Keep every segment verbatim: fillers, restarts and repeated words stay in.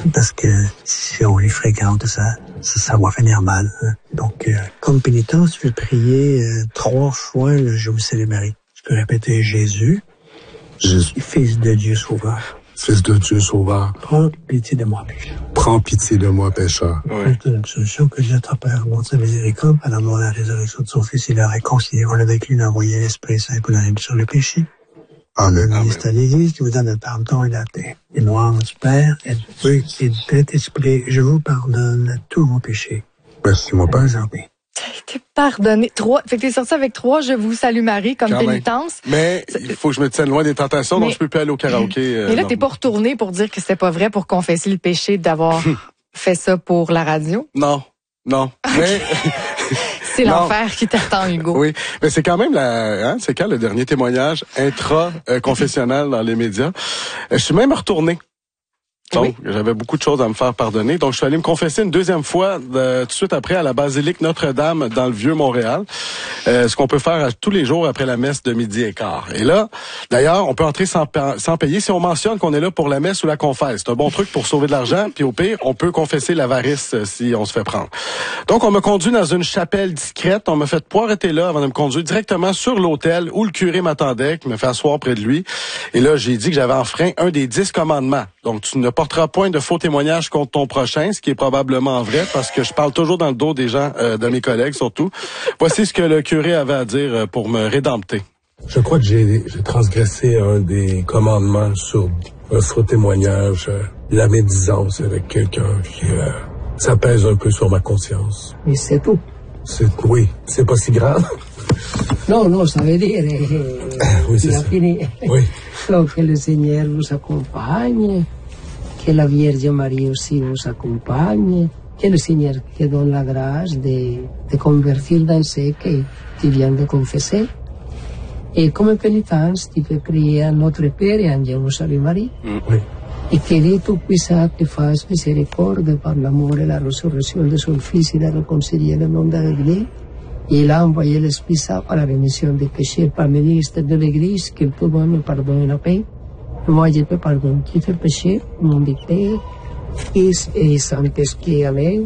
parce que si on les fréquente, ça, ça, ça va finir mal. Hein. Donc, euh, comme pénitence, je vais prier euh, trois fois le Je vous salue Marie. Je peux répéter Jésus, Jésus, Fils de Dieu Sauveur. Fils de Dieu Sauveur. Prends pitié de moi, pécheur. Prends pitié de moi, pécheur. Oui. C'est une absolution que Dieu notre Père, mon Dieu miséricorde, par l'amour de la résurrection de son Fils, il a réconcilié avec lui, il a envoyé l'Esprit Saint pour la rémission le péché. Amen. Le ministère de l'Église qui vous donne le pardon et la paix. Et moi, du Père, et du Fils et du Saint-Esprit, je vous pardonne tous vos péchés. Merci, mon Père. Aujourd'hui. T'es pardonné. Trois. Fait que t'es sorti avec trois Je vous salue Marie comme Quand pénitence. Même. Mais il faut que je me tienne loin des tentations, mais, donc je peux plus aller au karaoké. Euh, mais là, non. t'es pas retourné pour dire que c'était pas vrai pour confesser le péché d'avoir fait ça pour la radio? Non, non. Mais... C'est l'enfer qui t'attend, Hugo. Oui, mais c'est quand même la, hein, c'est quand le dernier témoignage intra-confessionnel euh, dans les médias. Euh, je suis même retourné. Donc, oui. J'avais beaucoup de choses à me faire pardonner. Donc, je suis allé me confesser une deuxième fois, de, tout de suite après, à la basilique Notre-Dame dans le Vieux-Montréal. Euh, ce qu'on peut faire à, tous les jours après la messe de midi et quart. Et là, d'ailleurs, on peut entrer sans, sans payer si on mentionne qu'on est là pour la messe ou la confesse. C'est un bon truc pour sauver de l'argent. Puis au pire, on peut confesser l'avarice euh, si on se fait prendre. Donc, on m'a conduit dans une chapelle discrète. On m'a fait pas arrêter là avant de me conduire directement sur l'autel où le curé m'attendait, qui me fait asseoir près de lui. Et là, j'ai dit que j'avais enfreint un des dix commandements. Donc, tu ne porteras point de faux témoignages contre ton prochain, ce qui est probablement vrai, parce que je parle toujours dans le dos des gens, euh, de mes collègues surtout. Voici ce que le curé avait à dire pour me rédempter. Je crois que j'ai, j'ai transgressé un des commandements sur un faux témoignage, euh, la médisance avec quelqu'un qui... Euh, ça pèse un peu sur ma conscience. Mais c'est tout. C'est, oui, c'est pas si grave. Non, non, ça veut dire... Euh, oui, c'est ça. Fini. Oui. Donc, que le Seigneur vous accompagne, que la Vierge Marie aussi vous accompagne, que le Seigneur te donne la grâce de, de convertir dans ce que tu viens de confesser. Et comme pénitence, tu peux prier à notre Père et à Je vous salue Marie. Oui. Et que Dieu Tout-Puissant te fasse miséricorde par l'amour et la résurrection de son Fils et de réconcilier le monde avec lui. Et il a envoyé l'Esprit Saint par la rémission des péchés par le ministère de l'Église, qu'il te donne le pardon et la paix. Moi, je te pardonne tous tes péchés, au nom du Père, Fils et Saint-Esprit. Amen.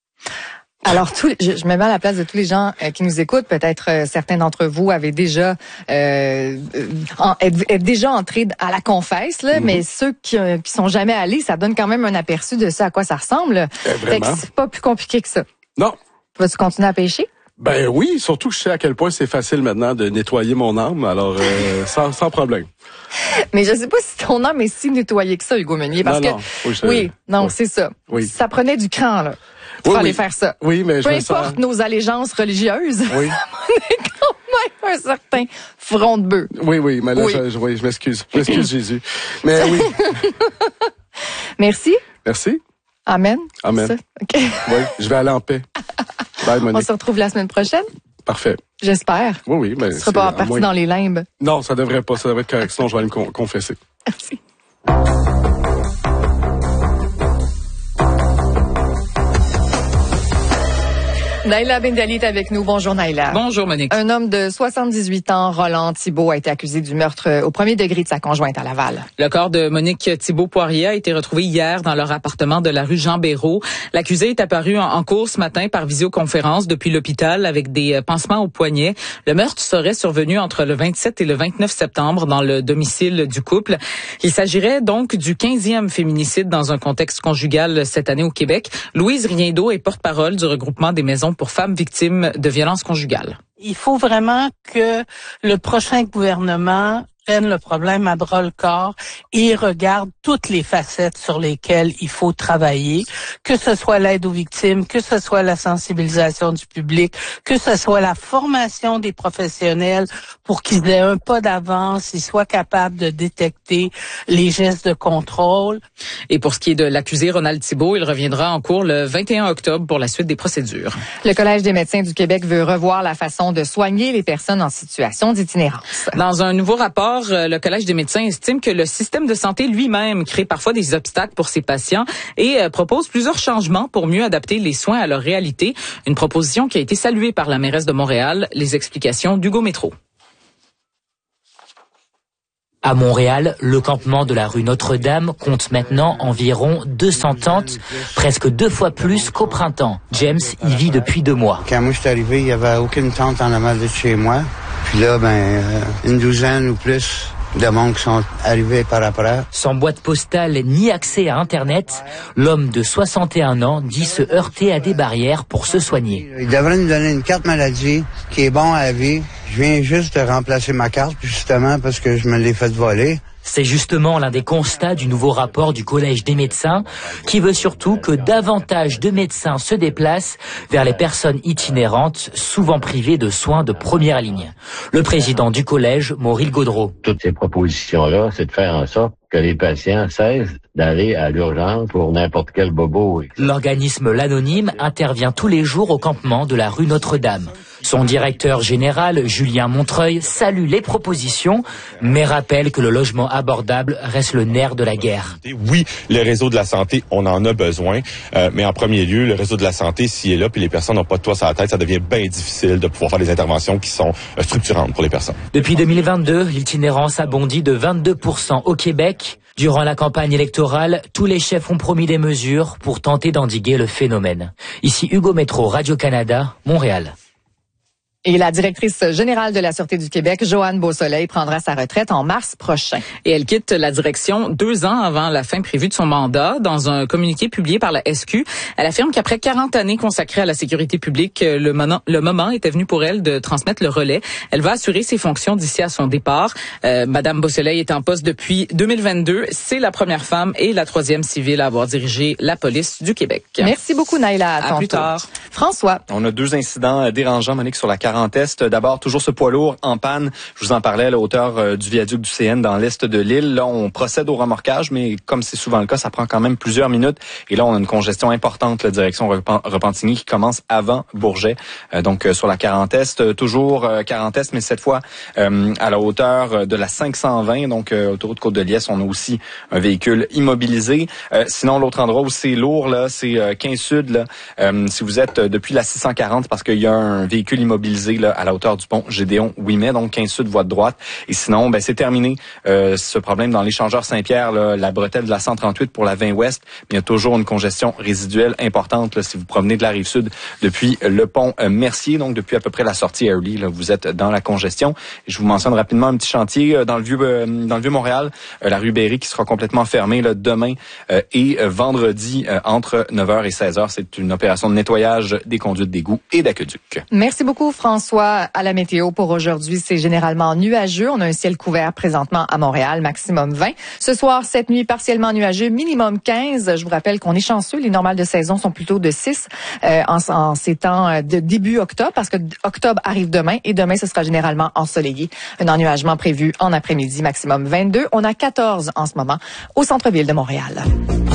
Alors, tout, je, je me mets à la place de tous les gens euh, qui nous écoutent. Peut-être euh, certains d'entre vous avaient déjà euh, en, être, être déjà entrés à la confesse, là, mm-hmm. mais ceux qui, euh, qui sont jamais allés, ça donne quand même un aperçu de ça à quoi ça ressemble. Eh, fait que c'est pas plus compliqué que ça. Non. Vas-tu continuer à pécher? Ben oui, surtout que je sais à quel point c'est facile maintenant de nettoyer mon âme, alors euh, sans, sans problème. Mais je sais pas si ton âme est si nettoyée que ça, Hugo Meunier, parce non, que non, oui, je... oui, non, oui. c'est ça. Oui. Ça prenait du cran là. Il oui, fallait oui. faire ça. Oui, mais je Peu me importe sens... nos allégeances religieuses. Oui. On est quand même un certain front de bœuf. Oui, oui, mais là, oui. je, je, oui, je m'excuse. Je m'excuse, Jésus. Mais oui. Merci. Merci. Amen. Amen. Ça? Okay. Oui, je vais aller en paix. Bye, Monique. On se retrouve la semaine prochaine. Parfait. J'espère. Oui, oui. Mais tu ne seras pas parti moins... dans les limbes. Non, ça devrait pas. Ça devrait être correct. Sinon, je vais aller me con- confesser. Merci. Naïla Bendali est avec nous. Bonjour Naïla. Bonjour Monique. Un homme de soixante-dix-huit ans, Roland Thibault, a été accusé du meurtre au premier degré de sa conjointe à Laval. Le corps de Monique Thibault-Poirier a été retrouvé hier dans leur appartement de la rue Jean-Béraud. L'accusé est apparu en cours ce matin par visioconférence depuis l'hôpital avec des pansements au poignet. Le meurtre serait survenu entre le vingt-sept et le vingt-neuf septembre dans le domicile du couple. Il s'agirait donc du quinzième féminicide dans un contexte conjugal cette année au Québec. Louise Riendeau est porte-parole du regroupement des maisons pour femmes victimes de violences conjugales. Il faut vraiment que le prochain gouvernement prenne le problème à bras-le-corps et regarde toutes les facettes sur lesquelles il faut travailler, que ce soit l'aide aux victimes, que ce soit la sensibilisation du public, que ce soit la formation des professionnels pour qu'ils aient un pas d'avance, ils soient capables de détecter les gestes de contrôle. Et pour ce qui est de l'accusé Ronald Thibault, il reviendra en cours le vingt et un octobre pour la suite des procédures. Le Collège des médecins du Québec veut revoir la façon de soigner les personnes en situation d'itinérance. Dans un nouveau rapport, le Collège des médecins estime que le système de santé lui-même crée parfois des obstacles pour ses patients et propose plusieurs changements pour mieux adapter les soins à leur réalité. Une proposition qui a été saluée par la mairesse de Montréal. Les explications d'Hugo Métro. À Montréal, le campement de la rue Notre-Dame compte maintenant environ deux cents tentes, presque deux fois plus qu'au printemps. James y vit depuis deux mois. Quand moi je suis arrivé, il n'y avait aucune tente en aval de chez moi. Puis là, ben, euh, une douzaine ou plus de monde qui sont arrivés par après. Sans boîte postale ni accès à Internet, l'homme de soixante et un ans dit se heurter à des barrières pour se soigner. Il devrait nous donner une carte maladie qui est bon à vie. Je viens juste de remplacer ma carte, justement, parce que je me l'ai fait voler. C'est justement l'un des constats du nouveau rapport du Collège des médecins, qui veut surtout que davantage de médecins se déplacent vers les personnes itinérantes, souvent privées de soins de première ligne. Le président du collège, Maurice Gaudreau. Toutes ces propositions-là, c'est de faire en sorte que les patients cessent d'aller à l'urgence pour n'importe quel bobo. L'organisme L'Anonyme intervient tous les jours au campement de la rue Notre-Dame. Son directeur général, Julien Montreuil, salue les propositions, mais rappelle que le logement abordable reste le nerf de la guerre. Oui, le réseau de la santé, on en a besoin, euh, mais en premier lieu, le réseau de la santé, s'il est là, puis les personnes n'ont pas de toit sur la tête, ça devient bien difficile de pouvoir faire des interventions qui sont euh, structurantes pour les personnes. Depuis deux mille vingt-deux, l'itinérance a bondi de vingt-deux pour cent au Québec. Durant la campagne électorale, tous les chefs ont promis des mesures pour tenter d'endiguer le phénomène. Ici Hugo Métro, Radio-Canada, Montréal. Et la directrice générale de la Sûreté du Québec, Joanne Beausoleil, prendra sa retraite en mars prochain. Et elle quitte la direction deux ans avant la fin prévue de son mandat. Dans un communiqué publié par la S Q, elle affirme qu'après quarante années consacrées à la sécurité publique, le moment, le moment était venu pour elle de transmettre le relais. Elle va assurer ses fonctions d'ici à son départ. Euh, Madame Beausoleil est en poste depuis deux mille vingt-deux. C'est la première femme et la troisième civile à avoir dirigé la police du Québec. Merci beaucoup, Naïla. À, à plus tard. François. On a deux incidents dérangeants, Monique, sur la quarantaine. D'abord, toujours ce poids lourd en panne. Je vous en parlais à la hauteur euh, du viaduc du C N dans l'est de l'île. Là, on procède au remorquage, mais comme c'est souvent le cas, ça prend quand même plusieurs minutes. Et là, on a une congestion importante, la direction Repentigny, qui commence avant Bourget. Euh, donc, euh, sur la quarante-est, euh, toujours euh, quarante-est, mais cette fois euh, à la hauteur de la cinq cent vingt. Donc, euh, autoroute Côte-de-Liesse, on a aussi un véhicule immobilisé. Euh, sinon, l'autre endroit où c'est lourd, là, c'est euh, quinze Sud. Là, euh, si vous êtes euh, depuis la six cent quarante, parce qu'il y a un véhicule immobilisé là, à la hauteur du pont Gédéon-Ouimet, donc quinze Sud, voie de droite. Et sinon, ben c'est terminé euh, ce problème dans l'échangeur Saint-Pierre, là, la bretelle de la cent trente-huit pour la vingt Ouest. Mais il y a toujours une congestion résiduelle importante là, si vous provenez de la Rive-Sud depuis le pont euh, Mercier, donc depuis à peu près la sortie Airlie, là, vous êtes dans la congestion. Et je vous mentionne rapidement un petit chantier euh, dans le vieux euh, dans le vieux Montréal, euh, la rue Berry qui sera complètement fermée là, demain euh, et euh, vendredi euh, entre neuf heures et seize heures. C'est une opération de nettoyage des conduites d'égout et d'aqueduc. Merci beaucoup, François. À la météo pour aujourd'hui, c'est généralement nuageux. On a un ciel couvert présentement à Montréal, maximum vingt. Ce soir, cette nuit, partiellement nuageux, minimum quinze. Je vous rappelle qu'on est chanceux. Les normales de saison sont plutôt de six euh, en, en ces temps de début octobre, parce que octobre arrive demain et demain, ce sera généralement ensoleillé. Un ennuagement prévu en après-midi, maximum vingt-deux. On a quatorze en ce moment au centre-ville de Montréal.